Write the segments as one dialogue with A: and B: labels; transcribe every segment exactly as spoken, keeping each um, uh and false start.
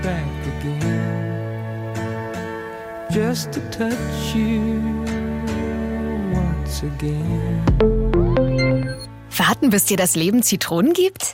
A: back again, just to touch you once again.
B: Warten, bis dir das Leben Zitronen gibt?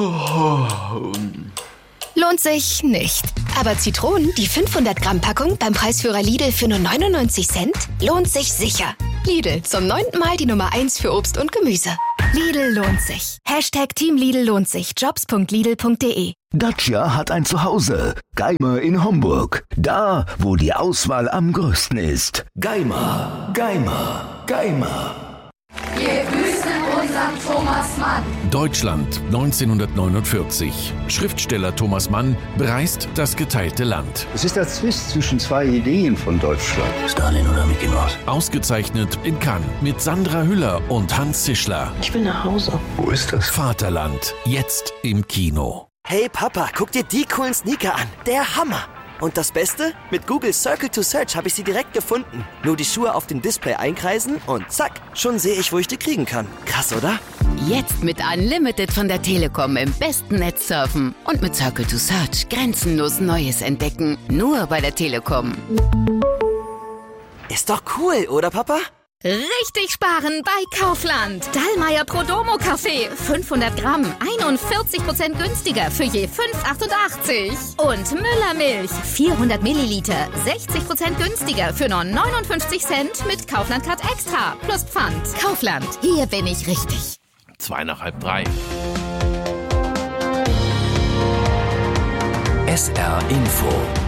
B: Lohnt sich nicht. Aber Zitronen, die fünfhundert Gramm Packung beim Preisführer Lidl für nur neunundneunzig Cent, lohnt sich sicher. Lidl, zum neunten Mal die Nummer eins für Obst und Gemüse. Lidl lohnt sich. Hashtag Team Lidl lohnt sich. Jobs punkt lidl punkt de.
C: Dacia hat ein Zuhause. Geimer in Homburg. Da, wo die Auswahl am größten ist. Geimer, Geimer, Geimer.
D: Wir grüßen unseren Thomas Mann.
E: Deutschland neunzehnhundertneunundvierzig. Schriftsteller Thomas Mann bereist das geteilte Land.
F: Es ist der Zwist zwischen zwei Ideen von Deutschland.
C: Stalin oder Mickey Mouse?
E: Ausgezeichnet in Cannes mit Sandra Hüller und Hans Zischler.
G: Ich will nach Hause.
F: Wo ist das?
E: Vaterland, jetzt im Kino.
H: Hey Papa, guck dir die coolen Sneaker an. Der Hammer. Und das Beste? Mit Google Circle to Search habe ich sie direkt gefunden. Nur die Schuhe auf dem Display einkreisen und zack, schon sehe ich, wo ich die kriegen kann. Krass, oder?
I: Jetzt mit Unlimited von der Telekom im besten Netz surfen. Und mit Circle to Search grenzenlos Neues entdecken. Nur bei der Telekom.
H: Ist doch cool, oder Papa?
J: Richtig sparen bei Kaufland. Dallmayr Prodomo Kaffee. fünfhundert Gramm. einundvierzig Prozent günstiger für je fünf Euro achtundachtzig. Und Müller Milch. vierhundert Milliliter. sechzig Prozent günstiger für nur neunundfünfzig Cent mit Kaufland Card Extra. Plus Pfand. Kaufland. Hier bin ich richtig.
E: Zwei nach halb drei.
K: S R Info.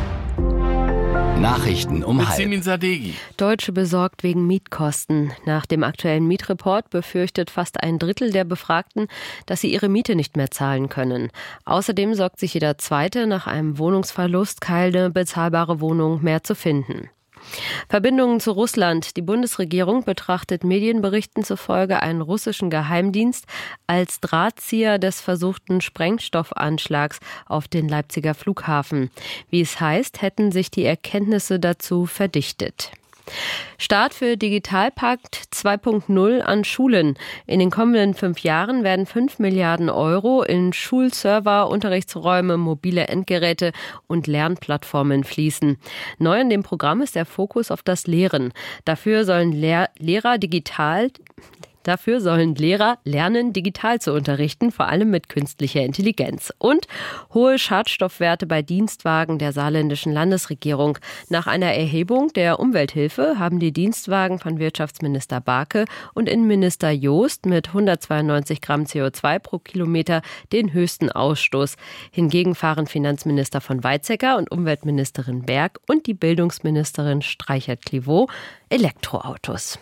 K: Nachrichten um halb.
E: Simin Sadeghi.
L: Deutsche besorgt wegen Mietkosten. Nach dem aktuellen Mietreport befürchtet fast ein Drittel der Befragten, dass sie ihre Miete nicht mehr zahlen können. Außerdem sorgt sich jeder Zweite nach einem Wohnungsverlust, keine bezahlbare Wohnung mehr zu finden. Verbindungen zu Russland. Die Bundesregierung betrachtet Medienberichten zufolge einen russischen Geheimdienst als Drahtzieher des versuchten Sprengstoffanschlags auf den Leipziger Flughafen. Wie es heißt, hätten sich die Erkenntnisse dazu verdichtet. Start für Digitalpakt zwei Punkt null an Schulen. In den kommenden fünf Jahren werden fünf Milliarden Euro in Schulserver, Unterrichtsräume, mobile Endgeräte und Lernplattformen fließen. Neu in dem Programm ist der Fokus auf das Lehren. Dafür sollen Lehr- Lehrer digital Dafür sollen Lehrer lernen, digital zu unterrichten, vor allem mit künstlicher Intelligenz. Und hohe Schadstoffwerte bei Dienstwagen der saarländischen Landesregierung. Nach einer Erhebung der Umwelthilfe haben die Dienstwagen von Wirtschaftsminister Barke und Innenminister Joost mit hundertzweiundneunzig Gramm C O zwei pro Kilometer den höchsten Ausstoß. Hingegen fahren Finanzminister von Weizsäcker und Umweltministerin Berg und die Bildungsministerin Streichert-Clivaux Elektroautos.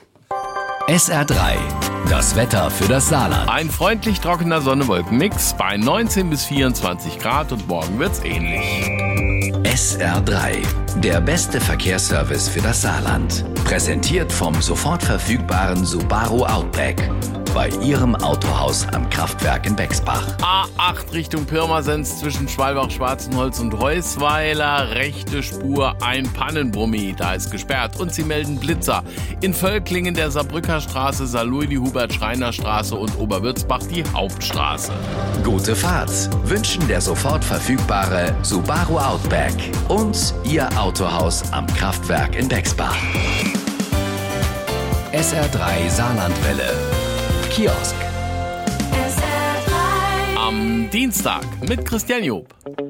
K: S R drei. Das Wetter für das Saarland.
E: Ein freundlich trockener Sonne-Wolken-Mix bei neunzehn bis vierundzwanzig Grad und morgen wird's ähnlich.
K: S R drei. Der beste Verkehrsservice für das Saarland. Präsentiert vom sofort verfügbaren Subaru Outback. Bei Ihrem Autohaus am Kraftwerk in Bexbach.
E: A acht Richtung Pirmasens zwischen Schwalbach-Schwarzenholz und Reusweiler. Rechte Spur, ein Pannenbrummi. Da ist gesperrt und sie melden Blitzer. In Völklingen der Saarbrücker Straße, Saarlouis die Hubert-Schreiner-Straße und Oberwürzbach die Hauptstraße.
K: Gute Fahrt wünschen der sofort verfügbare Subaru Outback und Ihr Autohaus am Kraftwerk in Bexbach. S R drei Saarlandwelle. Kiosk.
E: Am Dienstag mit Christian Job.